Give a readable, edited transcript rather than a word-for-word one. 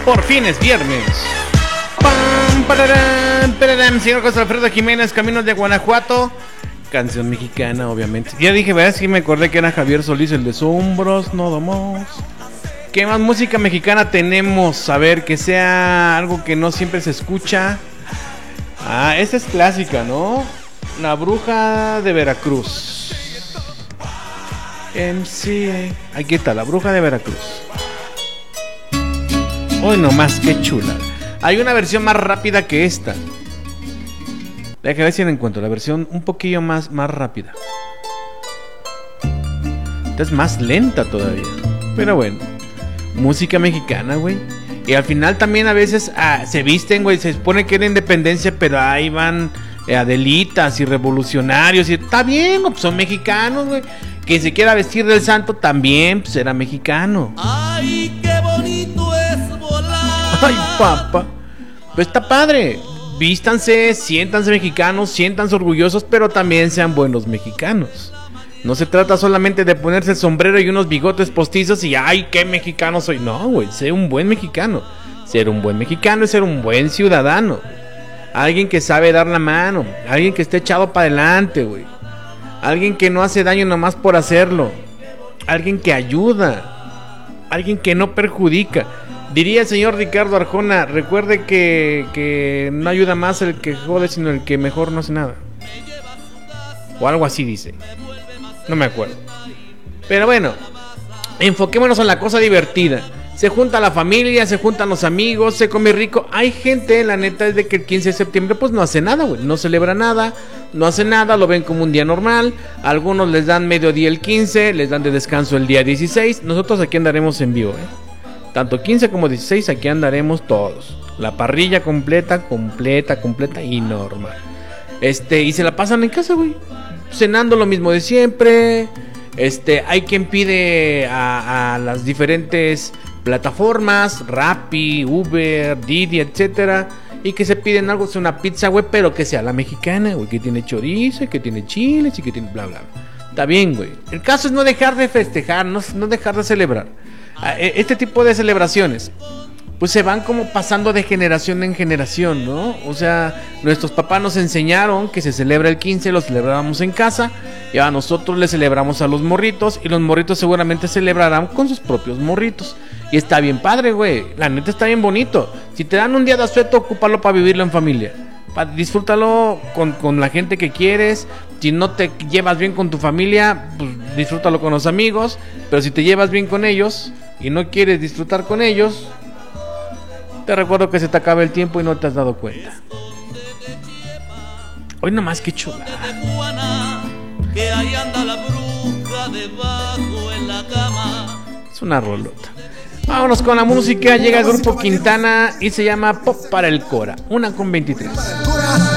Por fin es viernes. Pam, pararán, pararán. Señor José Alfredo Jiménez, Caminos de Guanajuato. Canción mexicana, obviamente. Ya dije, ¿verdad? Sí me acordé que era Javier Solís, el de Sombros, no domos. ¿Qué más música mexicana tenemos? A ver, que sea algo que no siempre se escucha. Ah, esta es clásica, ¿no? La Bruja de Veracruz. MC. Aquí está, La Bruja de Veracruz. Uy, nomás, qué chula. Hay una versión más rápida que esta. Déjame ver si la encuentro. La versión un poquillo más rápida. Esta es más lenta todavía. Pero bueno. Música mexicana, güey. Y al final también a veces se visten, güey. Se supone que era independencia, pero ahí van adelitas y revolucionarios. Y está bien, pues son mexicanos, güey. Quien se quiera vestir del santo también, pues era mexicano. Ay, qué bonito es volar. Ay, papá. Pues está padre. Vístanse, siéntanse mexicanos, siéntanse orgullosos, pero también sean buenos mexicanos. No se trata solamente de ponerse el sombrero y unos bigotes postizos y ¡ay, qué mexicano soy! No, güey, sé un buen mexicano. Ser un buen mexicano es ser un buen ciudadano. Alguien que sabe dar la mano. Alguien que esté echado para adelante, güey. Alguien que no hace daño nomás por hacerlo. Alguien que ayuda. Alguien que no perjudica. Diría el señor Ricardo Arjona, recuerde que no ayuda más el que jode, sino el que mejor no hace nada. O algo así dice. No me acuerdo. Pero bueno, enfoquémonos en la cosa divertida. Se junta la familia, se juntan los amigos, se come rico. Hay gente, la neta, es de que el 15 de septiembre pues no hace nada, güey. No celebra nada, no hace nada, lo ven como un día normal. Algunos les dan mediodía el 15, les dan de descanso el día 16. Nosotros aquí andaremos en vivo, tanto 15 como 16 aquí andaremos todos. La parrilla completa y normal. Y se la pasan en casa, güey. Cenando lo mismo de siempre. Hay quien pide a las diferentes plataformas, Rappi, Uber, Didi, etcétera, y que se piden algo, es una pizza, güey, pero que sea la mexicana, güey, que tiene chorizo, que tiene chiles y que tiene bla bla. Está bien, güey. El caso es no dejar de festejar, no dejar de celebrar. Este tipo de celebraciones pues se van como pasando de generación en generación, ¿no? O sea, nuestros papás nos enseñaron que se celebra el 15, lo celebrábamos en casa, y a nosotros le celebramos a los morritos, y los morritos seguramente celebrarán con sus propios morritos. Y está bien padre, güey, la neta está bien bonito. Si te dan un día de asueto, ocúpalo para vivirlo en familia. Disfrútalo con la gente que quieres. Si no te llevas bien con tu familia, pues disfrútalo con los amigos. Pero si te llevas bien con ellos y no quieres disfrutar con ellos, te recuerdo que se te acaba el tiempo y no te has dado cuenta. Hoy nomás que chula. Que ahí anda la bruja debajo en la cama. Es una rolota. Vámonos con la música. Llega el grupo Quintana y se llama Pop para el Cora. 1:23.